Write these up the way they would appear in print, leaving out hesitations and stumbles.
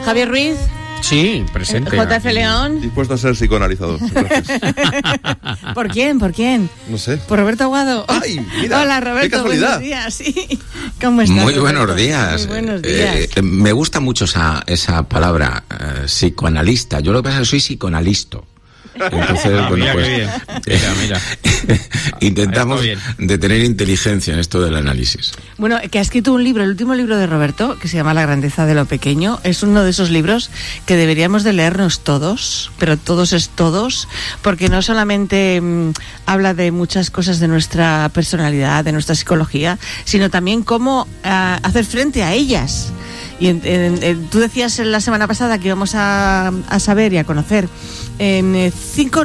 Javier Ruiz. Sí, presente. JF León. Dispuesto a ser psicoanalizador. Gracias. ¿Por quién? ¿Por quién? No sé. ¿Por Roberto Aguado? ¡Ay, mira! Hola, Roberto. ¡Qué casualidad! Buenos días, sí. ¿Cómo estás, Muy Roberto? buenos días. Muy buenos días. Me gusta mucho esa palabra, psicoanalista. Yo lo que pasa es que soy psicoanalisto. Entonces, bueno, mira, pues mira. intentamos de tener inteligencia en esto del análisis. Bueno, que ha escrito un libro, el último libro de Roberto, que se llama La grandeza de lo pequeño. Es uno de esos libros que deberíamos de leernos todos, pero todos es todos, porque no solamente habla de muchas cosas de nuestra personalidad, de nuestra psicología, sino también cómo hacer frente a ellas. Y tú decías la semana pasada que íbamos a saber y a conocer cinco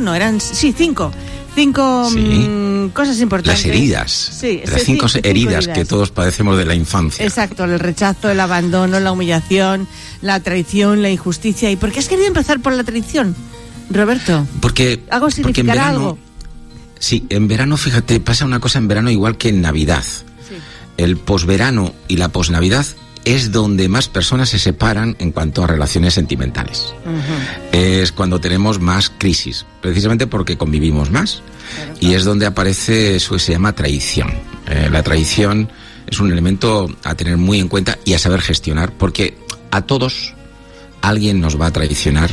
cosas importantes. Las heridas. Sí, las cinco heridas que todos padecemos de la infancia. Exacto, el rechazo, el abandono, la humillación, la traición, la injusticia. ¿Y por qué has querido empezar por la traición, Roberto? Porque en verano, algo. Sí, en verano, fíjate, pasa una cosa en verano igual que en Navidad. Sí. El posverano y la posnavidad es donde más personas se separan en cuanto a relaciones sentimentales. Uh-huh. Es cuando tenemos más crisis, precisamente porque convivimos más. Claro. Y es donde aparece eso que se llama traición. La traición es un elemento a tener muy en cuenta y a saber gestionar, porque a todos alguien nos va a traicionar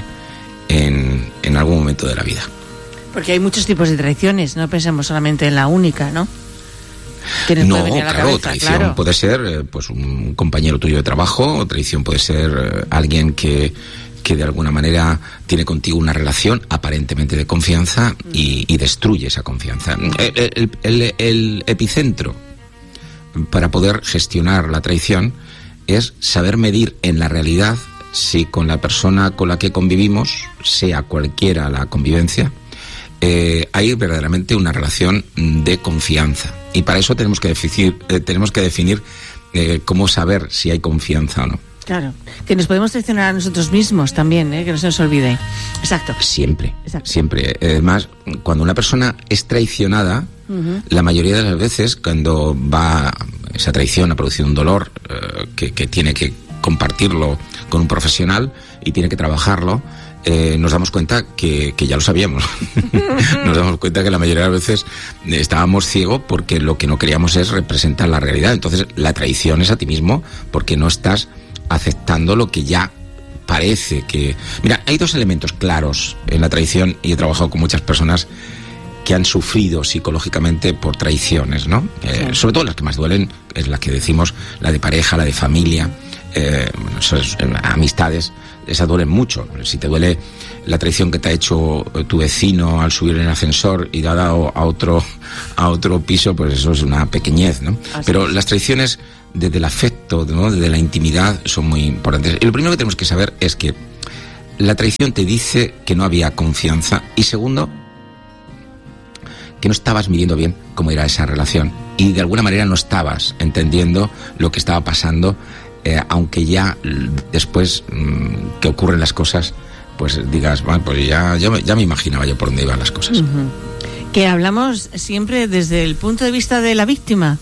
en algún momento de la vida. Porque hay muchos tipos de traiciones, no pensemos solamente en la única, ¿no? No, claro, traición puede ser pues un compañero tuyo de trabajo, o traición puede ser alguien que de alguna manera tiene contigo una relación aparentemente de confianza y destruye esa confianza. El epicentro para poder gestionar la traición es saber medir en la realidad si con la persona con la que convivimos, sea cualquiera la convivencia, hay verdaderamente una relación de confianza. Y para eso tenemos que definir cómo saber si hay confianza o no. Claro, que nos podemos traicionar a nosotros mismos también, que no se nos olvide. Exacto. Siempre, exacto. Siempre. Además, cuando una persona es traicionada, uh-huh, la mayoría de las veces, cuando va esa traición a producir un dolor que tiene que compartirlo con un profesional y tiene que trabajarlo, nos damos cuenta que ya lo sabíamos. Nos damos cuenta que la mayoría de las veces estábamos ciegos porque lo que no queríamos es representar la realidad. Entonces la traición es a ti mismo porque no estás aceptando lo que ya parece que... Mira, hay dos elementos claros en la traición y he trabajado con muchas personas que han sufrido psicológicamente por traiciones, ¿no? Sí. Sobre todo las que más duelen es las que decimos, la de pareja, la de familia, amistades. Esas duelen mucho. Si te duele la traición que te ha hecho tu vecino al subir en el ascensor y te ha dado a otro piso, pues eso es una pequeñez, ¿no? Pero las traiciones desde el afecto, ¿no?, desde la intimidad, son muy importantes. Y lo primero que tenemos que saber es que la traición te dice que no había confianza y segundo, que no estabas midiendo bien cómo era esa relación y de alguna manera no estabas entendiendo lo que estaba pasando. Aunque ya después que ocurren las cosas, pues digas, bueno, pues ya me imaginaba yo por dónde iban las cosas. Uh-huh. Que hablamos siempre desde el punto de vista de la víctima.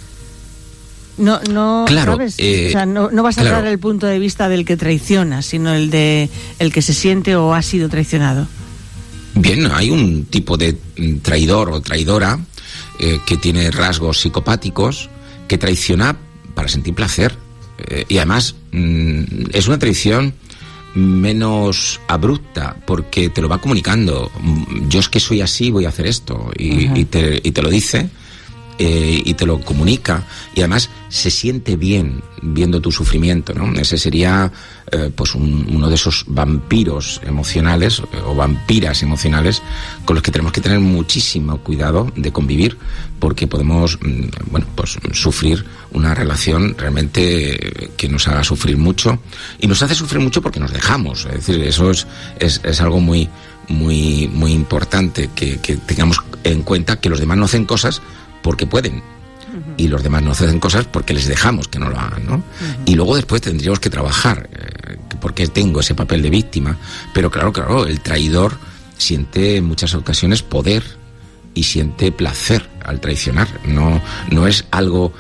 No, claro, ¿sabes? O sea, no vas a hablar del punto de vista del que traiciona, sino el que se siente o ha sido traicionado. Bien, hay un tipo de traidor o traidora que tiene rasgos psicopáticos, que traiciona para sentir placer. Y además es una traición menos abrupta porque te lo va comunicando. Yo es que soy así, voy a hacer esto y te lo dice y te lo comunica y además se siente bien viendo tu sufrimiento, ¿no? Ese sería pues uno de esos vampiros emocionales o vampiras emocionales con los que tenemos que tener muchísimo cuidado de convivir porque podemos pues sufrir una relación realmente que nos haga sufrir mucho y nos hace sufrir mucho porque nos dejamos. Es decir, eso es algo muy muy muy importante que tengamos en cuenta que los demás no hacen cosas porque pueden. Uh-huh. Y los demás no hacen cosas porque les dejamos que no lo hagan, ¿no? Uh-huh. Y luego después tendríamos que trabajar porque tengo ese papel de víctima. Pero claro, el traidor siente en muchas ocasiones poder y siente placer al traicionar. No es algo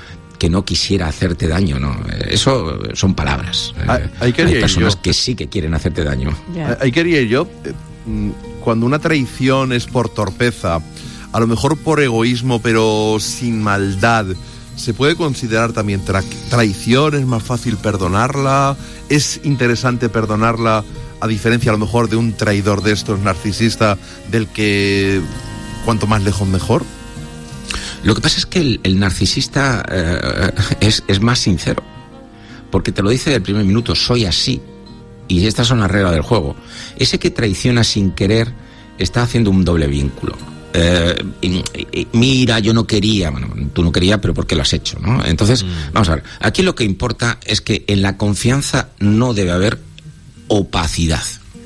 que no quisiera hacerte daño, ¿no? Eso son palabras. Hay personas que sí que quieren hacerte daño. Ahí quería ir yo. Cuando una traición es por torpeza, a lo mejor por egoísmo, pero sin maldad, ¿se puede considerar también traición? ¿Es más fácil perdonarla? ¿Es interesante perdonarla, a diferencia a lo mejor de un traidor de estos narcisista, del que cuanto más lejos mejor? Lo que pasa es que el narcisista es más sincero, porque te lo dice del primer minuto: soy así, y estas son las reglas del juego. Ese que traiciona sin querer está haciendo un doble vínculo. Mira, yo no quería. Bueno, tú no querías, pero ¿por qué lo has hecho, no? Entonces, vamos a ver, aquí lo que importa es que en la confianza no debe haber opacidad.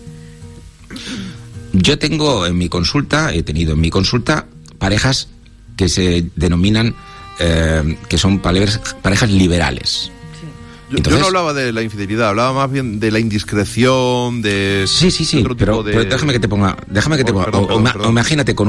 Yo tengo en mi consulta, he tenido en mi consulta parejas que se denominan que son parejas liberales. Entonces, yo no hablaba de la infidelidad, hablaba más bien de la indiscreción, de... Sí, pero déjame que te ponga... O imagínate con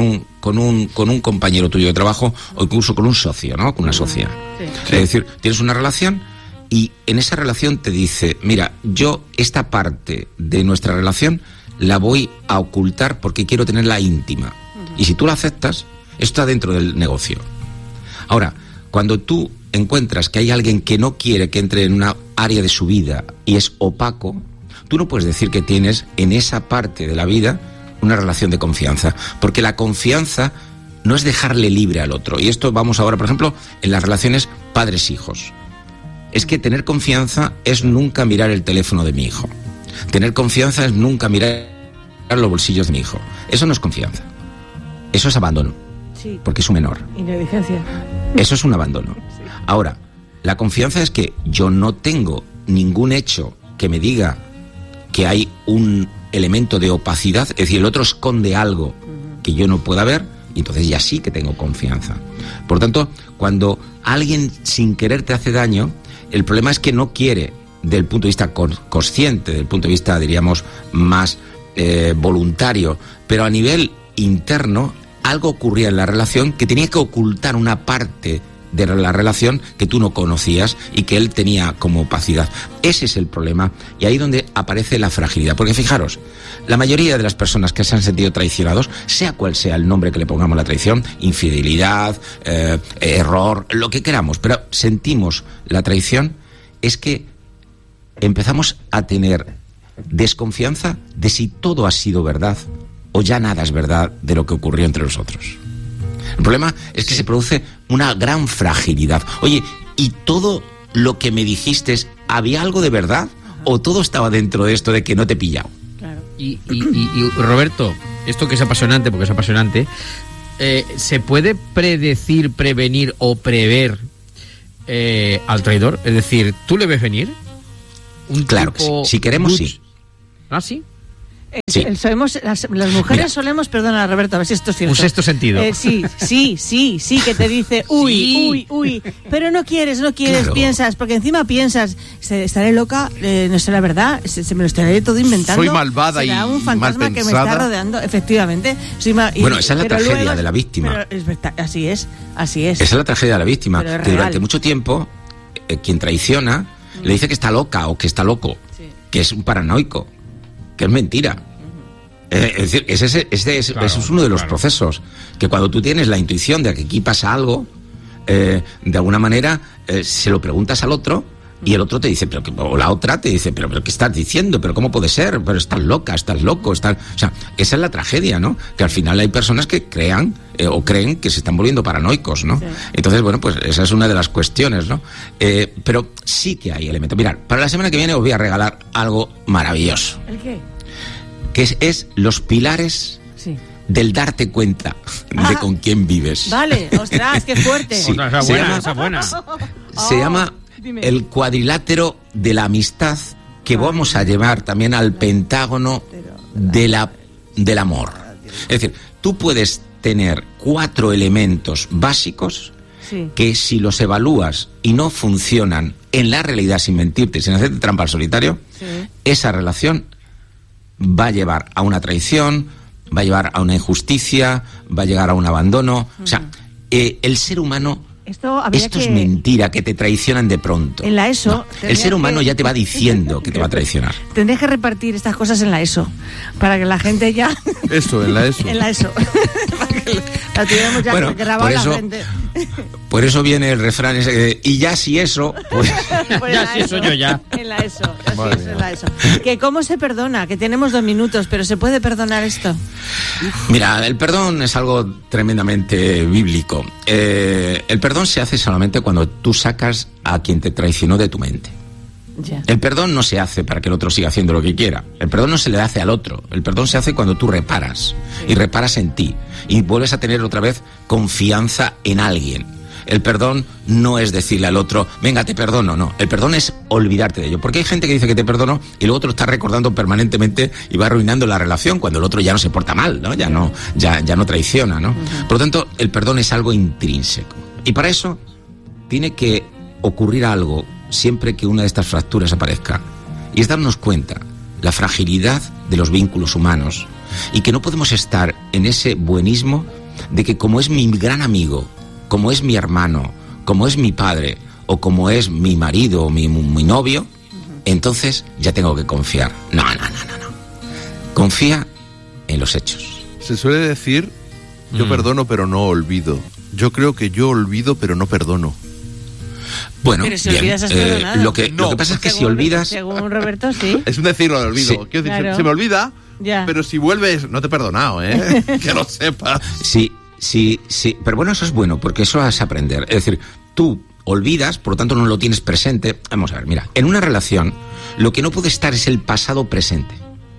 un compañero tuyo de trabajo, o incluso con un socio, ¿no? Con una socia. Sí. Es decir, tienes una relación y en esa relación te dice: mira, yo esta parte de nuestra relación la voy a ocultar porque quiero tenerla íntima. Y si tú la aceptas, está dentro del negocio. Ahora, cuando tú encuentras que hay alguien que no quiere que entre en una área de su vida y es opaco, tú no puedes decir que tienes en esa parte de la vida una relación de confianza, porque la confianza no es dejarle libre al otro. Y esto vamos ahora, por ejemplo, en las relaciones padres-hijos. Es que tener confianza es nunca mirar el teléfono de mi hijo. Tener confianza es nunca mirar los bolsillos de mi hijo. Eso no es confianza. Eso es abandono. Sí. Porque es un menor. Y negligencia. Eso es un abandono. Sí. Ahora, la confianza es que yo no tengo ningún hecho que me diga que hay un elemento de opacidad, es decir, el otro esconde algo que yo no pueda ver, y entonces ya sí que tengo confianza. Por tanto, cuando alguien sin querer te hace daño, el problema es que no quiere, del punto de vista consciente, del punto de vista, diríamos, más voluntario, pero a nivel interno, algo ocurría en la relación que tenía que ocultar una parte de la relación que tú no conocías y que él tenía como opacidad. Ese es el problema, y ahí es donde aparece la fragilidad. Porque fijaros, la mayoría de las personas que se han sentido traicionados, sea cual sea el nombre que le pongamos a la traición, infidelidad, error, lo que queramos, pero sentimos la traición, es que empezamos a tener desconfianza de si todo ha sido verdad o ya nada es verdad de lo que ocurrió entre nosotros. El problema es que se produce una gran fragilidad. Oye, ¿y todo lo que me dijiste, había algo de verdad? ¿O todo estaba dentro de esto de que no te he pillado? Claro. Y Roberto, esto que es apasionante, porque es apasionante, ¿se puede predecir, prevenir o prever al traidor? Es decir, ¿tú le ves venir? Claro que sí. Si queremos, sí. ¿Ah, sí? Sí. Las mujeres solemos, perdona Roberto, a ver si esto es cierto. Un sexto sentido. Sí, que te dice, uy, pero no quieres, claro. Piensas, porque encima piensas, estaré loca, no será verdad, se me lo estaré todo inventando. Soy malvada y un fantasma que me está rodeando, efectivamente. Bueno, esa es la tragedia de la víctima. Así es. Esa es la tragedia de la víctima, que durante mucho tiempo quien traiciona le dice que está loca o que está loco, que es un paranoico, que es mentira. Es decir, ese es uno de los procesos, que cuando tú tienes la intuición de que aquí pasa algo, de alguna manera se lo preguntas al otro y el otro te dice, o la otra te dice, pero ¿qué estás diciendo? ¿Pero cómo puede ser? Pero estás loca, estás loco, o sea, esa es la tragedia, ¿no? Que al final hay personas que crean o creen que se están volviendo paranoicos, ¿no? Sí. Entonces, bueno, pues esa es una de las cuestiones, ¿no? Pero sí que hay elementos. Mirad, para la semana que viene os voy a regalar algo maravilloso. ¿El qué? Que es los pilares del darte cuenta de con quién vives. Vale, ostras, qué fuerte. Sí, esa buena. Se llama el cuadrilátero de la amistad, que vamos a llevar también al pentágono del amor. Es decir, tú puedes tener 4 elementos básicos que si los evalúas y no funcionan en la realidad, sin mentirte, sin hacerte trampa al solitario, esa relación va a llevar a una traición, va a llevar a una injusticia, va a llegar a un abandono. O sea, el ser humano Esto es mentira, que te traicionan de pronto. En la ESO... No. El ser humano ya te va diciendo que te va a traicionar. Tendréis que repartir estas cosas en la ESO, para que la gente ya... Eso, en la ESO. En la ESO. Para que la tuviéramos ya grabada la gente. Por eso viene el refrán ese y ya si eso... Pues ya si eso yo ya. En la ESO. En la ESO. Que cómo se perdona, que tenemos 2 minutos, pero ¿se puede perdonar esto? Mira, el perdón es algo tremendamente bíblico. El perdón se hace solamente cuando tú sacas a quien te traicionó de tu mente. Ya. El perdón no se hace para que el otro siga haciendo lo que quiera. El perdón no se le hace al otro. El perdón se hace cuando tú reparas. Y reparas en ti. Y vuelves a tener otra vez confianza en alguien. El perdón no es decirle al otro, venga, te perdono, no. El perdón es olvidarte de ello. Porque hay gente que dice que te perdono y luego te lo está recordando permanentemente y va arruinando la relación cuando el otro ya no se porta mal, ¿no? Ya no traiciona, ¿no? Por lo tanto, el perdón es algo intrínseco. Y para eso tiene que ocurrir algo siempre que una de estas fracturas aparezca. Y es darnos cuenta la fragilidad de los vínculos humanos y que no podemos estar en ese buenismo de que como es mi gran amigo, como es mi hermano, como es mi padre o como es mi marido o mi novio, entonces ya tengo que confiar. No. Confía en los hechos. Se suele decir, yo perdono pero no olvido. Yo creo que yo olvido pero no perdono. Bueno, pero si bien, olvidas has perdonado. Lo que pasa es que si olvidas... Según Roberto, sí. Es un decirlo de olvido. Sí. Quiero decir, Claro. se me olvida, Ya. pero si vuelves, no te he perdonado, ¿eh? Que lo sepas. Sí, pero bueno, eso es bueno, porque eso es aprender. Es decir, tú olvidas, por lo tanto no lo tienes presente. Vamos a ver, mira, en una relación lo que no puede estar es el pasado presente.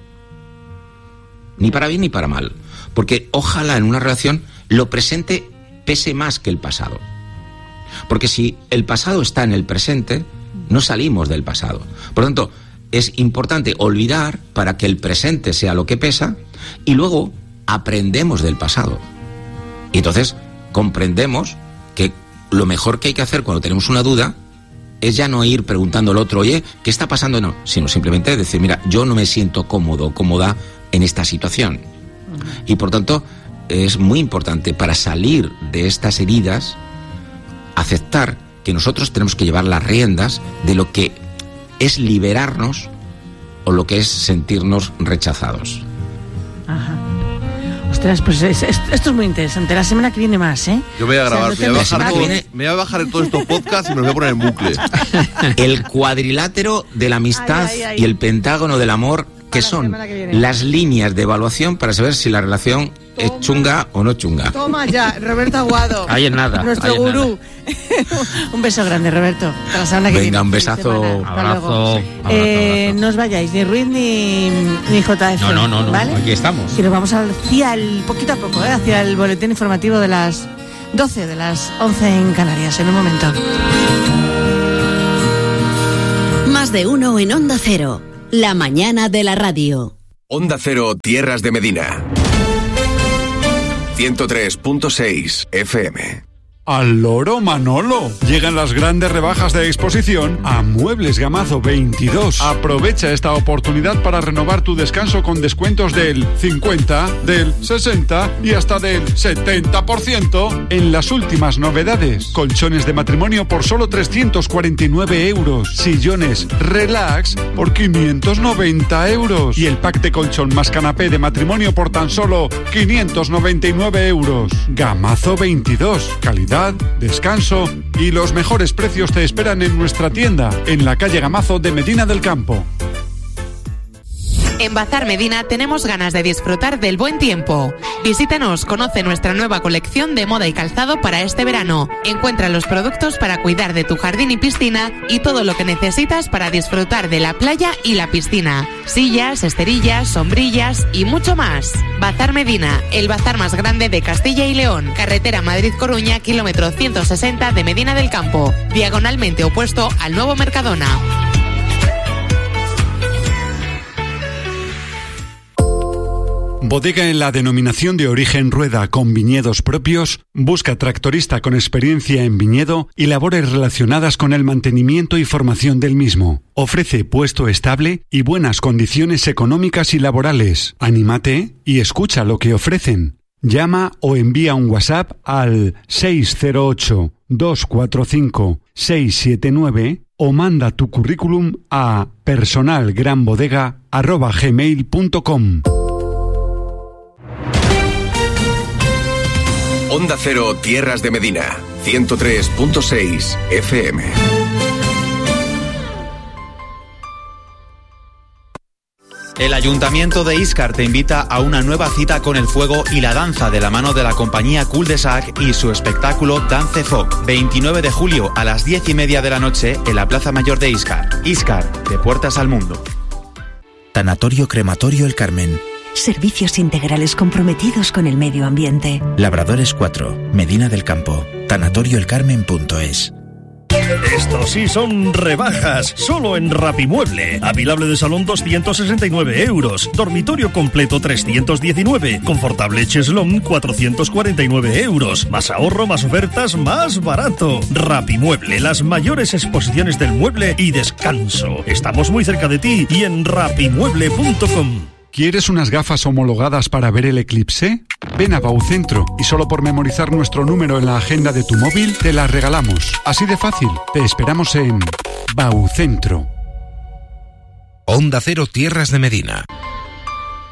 Ni para bien ni para mal. Porque ojalá en una relación lo presente pese más que el pasado. Porque si el pasado está en el presente, no salimos del pasado. Por lo tanto, es importante olvidar para que el presente sea lo que pesa y luego aprendemos del pasado. Y entonces comprendemos que lo mejor que hay que hacer cuando tenemos una duda es ya no ir preguntando al otro, oye, ¿qué está pasando? No, sino simplemente decir, mira, yo no me siento cómodo, cómoda en esta situación. Y por tanto, es muy importante para salir de estas heridas aceptar que nosotros tenemos que llevar las riendas de lo que es liberarnos o lo que es sentirnos rechazados. Ajá. Ostras, pues esto es muy interesante. La semana que viene más, ¿eh? Yo voy a grabar, O sea, me voy a bajar en todos estos podcasts y me los voy a poner en bucle. El cuadrilátero de la amistad Ay. y el pentágono del amor, que Para la son semana que viene. las líneas de evaluación para saber si la relación es chunga o no chunga. Toma ya, Roberto Aguado. Ahí en nada. Nuestro ahí en gurú. Un beso grande, Roberto. Hasta la semana que viene. Venga, un besazo. Feliz semana. Hasta Abrazo, luego. abrazo. No os vayáis, ni Ruiz ni JF. No, ¿vale? aquí estamos. Y nos vamos hacia poquito a poco, hacia el boletín informativo de las 12, de las 11 en Canarias, en un momento. Más de uno en Onda Cero. La mañana de la radio. Onda Cero, Tierras de Medina. 103.6 FM. Al loro Manolo. Llegan las grandes rebajas de exposición a Muebles Gamazo 22. Aprovecha esta oportunidad para renovar tu descanso con descuentos del 50, del 60 y hasta del 70% en las últimas novedades. Colchones de matrimonio por solo 349 euros. Sillones Relax por 590 euros. Y el pack de colchón más canapé de matrimonio por tan solo 599 euros. Gamazo 22. Calidad, descanso y los mejores precios te esperan en nuestra tienda, en la calle Gamazo de Medina del Campo. En Bazar Medina tenemos ganas de disfrutar del buen tiempo. Visítanos, conoce nuestra nueva colección de moda y calzado para este verano. Encuentra los productos para cuidar de tu jardín y piscina y todo lo que necesitas para disfrutar de la playa y la piscina. Sillas, esterillas, sombrillas y mucho más. Bazar Medina, el bazar más grande de Castilla y León. Carretera Madrid-Coruña, kilómetro 160 de Medina del Campo. Diagonalmente opuesto al nuevo Mercadona. Bodega en la denominación de origen Rueda con viñedos propios, busca tractorista con experiencia en viñedo y labores relacionadas con el mantenimiento y formación del mismo. Ofrece puesto estable y buenas condiciones económicas y laborales. Anímate y escucha lo que ofrecen. Llama o envía un WhatsApp al 608-245-679 o manda tu currículum a personalgranbodega@gmail.com. Onda Cero, Tierras de Medina, 103.6 FM. El Ayuntamiento de Íscar te invita a una nueva cita con el fuego y la danza de la mano de la compañía Cul-de-Sac y su espectáculo Dance Folk. 29 de julio a las 10:30 de la noche en la Plaza Mayor de Íscar. Íscar, de puertas al mundo. Tanatorio Crematorio El Carmen. Servicios integrales comprometidos con el medio ambiente. Labradores 4, Medina del Campo. Tanatorioelcarmen.es. Estos sí son rebajas, solo en Rapimueble. Avilable de salón 269 euros, dormitorio completo 319, confortable cheslón 449 euros. Más ahorro, más ofertas, más barato. Rapimueble, las mayores exposiciones del mueble y descanso. Estamos muy cerca de ti y en rapimueble.com. ¿Quieres unas gafas homologadas para ver el eclipse? Ven a Baucentro y solo por memorizar nuestro número en la agenda de tu móvil te las regalamos. Así de fácil. Te esperamos en Baucentro. Onda Cero, Tierras de Medina.